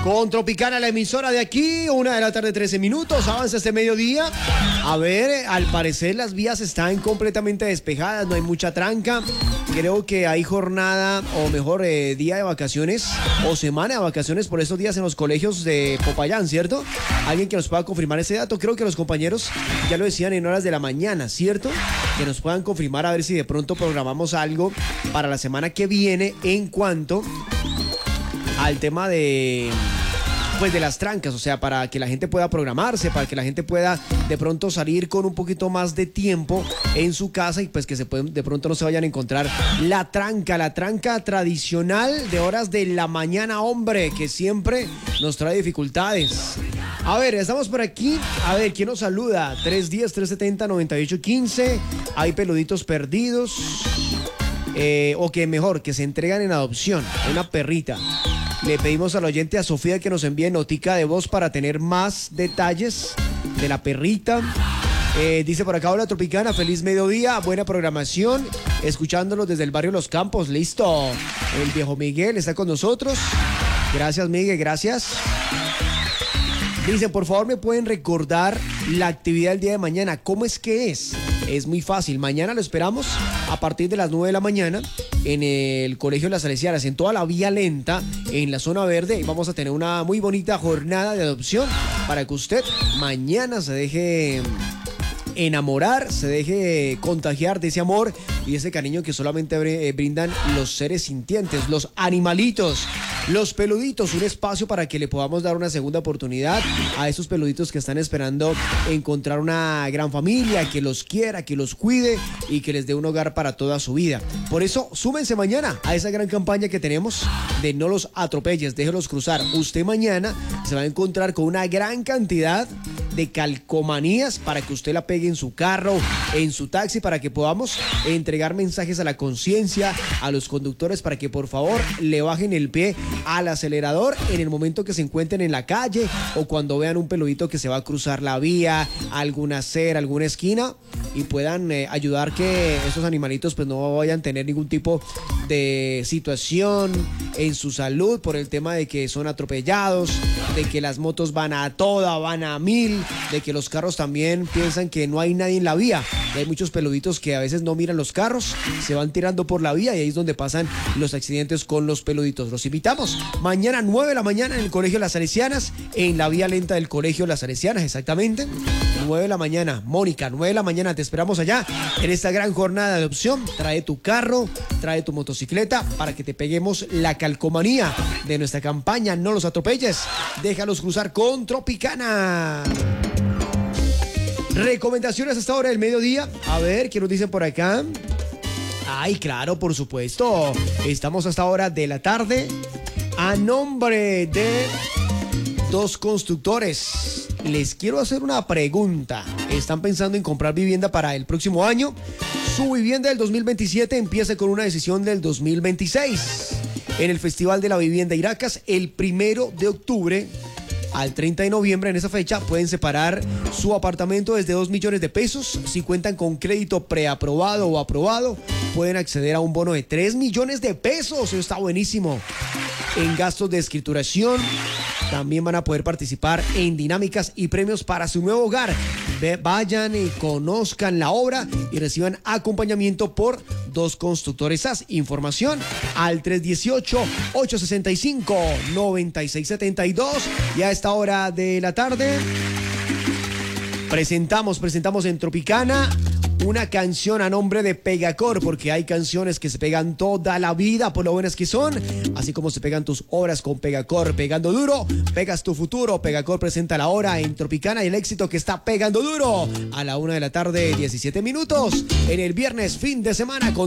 Con Tropicana, la emisora de aquí, 1:13 PM, avanza este mediodía. A ver, al parecer las vías están completamente despejadas, no hay mucha tranca. Creo que hay jornada, o mejor, día de vacaciones, o semana de vacaciones por estos días en los colegios de Popayán, ¿cierto? Alguien que nos pueda confirmar ese dato. Creo que los compañeros ya lo decían en horas de la mañana, ¿cierto? Que nos puedan confirmar a ver si de pronto programamos algo para la semana que viene en cuanto al tema de las trancas, o sea, para que la gente pueda programarse, para que la gente pueda de pronto salir con un poquito más de tiempo en su casa y pues que de pronto no se vayan a encontrar la tranca tradicional de horas de la mañana, hombre, que siempre nos trae dificultades. A ver, estamos por aquí. A ver, ¿quién nos saluda? 310-370-9815. Hay peluditos perdidos. O que mejor, que se entregan en adopción. Una perrita. Le pedimos al oyente, a Sofía, que nos envíe notica de voz para tener más detalles de la perrita. Dice por acá, hola Tropicana, feliz mediodía, buena programación, escuchándolos desde el barrio Los Campos, listo. El viejo Miguel está con nosotros. Gracias, Miguel, gracias. Dicen, por favor, ¿me pueden recordar la actividad del día de mañana? ¿Cómo es que es? Es muy fácil. Mañana lo esperamos a partir de las 9 de la mañana en el Colegio de las Salesianas, en toda la vía lenta, en la zona verde. Y vamos a tener una muy bonita jornada de adopción para que usted mañana se deje enamorar, se deje contagiar de ese amor y ese cariño que solamente brindan los seres sintientes, los animalitos, los peluditos. Un espacio para que le podamos dar una segunda oportunidad a esos peluditos que están esperando encontrar una gran familia que los quiera, que los cuide y que les dé un hogar para toda su vida. Por eso, súmense mañana a esa gran campaña que tenemos de no los atropelles, déjelos cruzar. Usted mañana se va a encontrar con una gran cantidad de calcomanías para que usted la pegue en su carro, en su taxi, para que podamos entregar mensajes a la conciencia, a los conductores, para que por favor le bajen el pie al acelerador en el momento que se encuentren en la calle o cuando vean un peludito que se va a cruzar la vía, alguna acera, alguna esquina, y puedan ayudar que esos animalitos pues no vayan a tener ningún tipo de situación en su salud por el tema de que son atropellados, de que las motos van a toda, van a 1000, de que los carros también piensan que no hay nadie en la vía. Y hay muchos peluditos que a veces no miran los carros, se van tirando por la vía y ahí es donde pasan los accidentes con los peluditos. Los invitamos mañana 9 de la mañana en el Colegio Las Salesianas, en la vía lenta del Colegio Las Salesianas, exactamente. 9 de la mañana, Mónica, 9 de la mañana, te esperamos allá en esta gran jornada de adopción. Trae tu carro, trae tu motocicleta para que te peguemos la calcomanía de nuestra campaña No los atropelles, déjalos cruzar con Tropicana. Recomendaciones a esta hora del mediodía. A ver, ¿qué nos dicen por acá? Ay, claro, por supuesto. Estamos a esta hora de la tarde a nombre de Dos Constructores. Les quiero hacer una pregunta. ¿Están pensando en comprar vivienda para el próximo año? Su vivienda del 2027 empieza con una decisión del 2026. En el Festival de la Vivienda Iracas, el 1 de octubre al 30 de noviembre, en esa fecha, pueden separar su apartamento desde 2 millones de pesos. Si cuentan con crédito preaprobado o aprobado, pueden acceder a un bono de 3 millones de pesos. Eso está buenísimo. En gastos de escrituración, también van a poder participar en dinámicas y premios para su nuevo hogar. Vayan y conozcan la obra y reciban acompañamiento por Dos Constructores SAS. Información al 318-865-9672. Y a esta hora de la tarde presentamos en Tropicana una canción a nombre de Pegacor, porque hay canciones que se pegan toda la vida por lo buenas que son, así como se pegan tus obras con Pegacor. Pegando duro, pegas tu futuro. Pegacor presenta la hora en Tropicana y el éxito que está pegando duro a la 1 de la tarde, 17 minutos, en el viernes fin de semana con